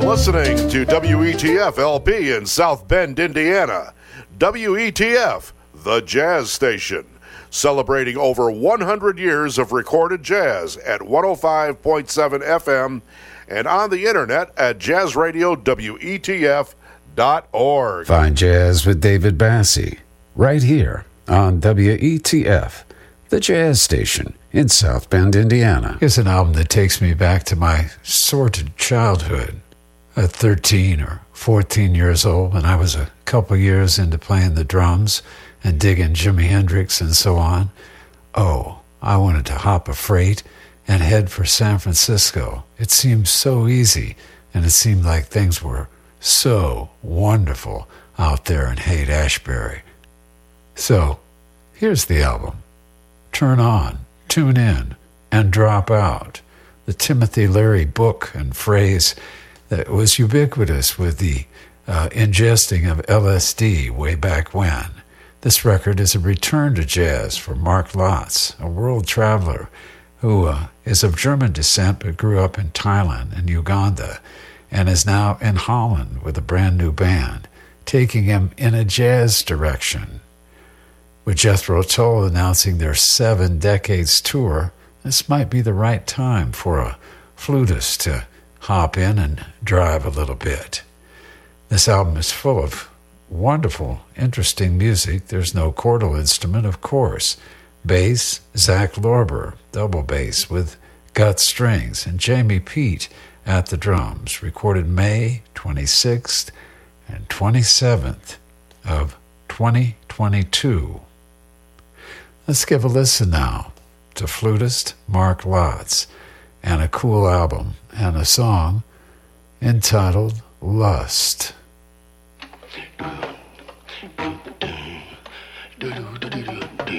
You're listening to WETF LP in South Bend, Indiana. WETF, the jazz station, celebrating over 100 years of recorded jazz at 105.7 FM and on the internet at jazzradiowetf.org. Fine Jazz with David Bassie, right here on WETF, the jazz station in South Bend, Indiana. Here's an album that takes me back to my sordid childhood. At 13 or 14 years old, when I was a couple years into playing the drums and digging Jimi Hendrix and so on, I wanted to hop a freight and head for San Francisco. It seemed so easy, and it seemed like things were so wonderful out there in Haight-Ashbury. So, here's the album. Turn on, tune in, and drop out. The Timothy Leary book and phrase that was ubiquitous with the ingesting of LSD way back when. This record is a return to jazz for Mark Lotz, a world traveler who is of German descent but grew up in Thailand and Uganda and is now in Holland with a brand new band, taking him in a jazz direction. With Jethro Tull announcing their 7 decades tour, this might be the right time for a flutist to hop in and drive a little bit. This album is full of wonderful, interesting music. There's no chordal instrument, of course. Bass, Zach Lorber, double bass with gut strings, and Jamie Peet at the drums, recorded May 26th and 27th of 2022. Let's give a listen now to flutist Mark Lotz and a cool album and a song entitled Lust. Do do do do do do do.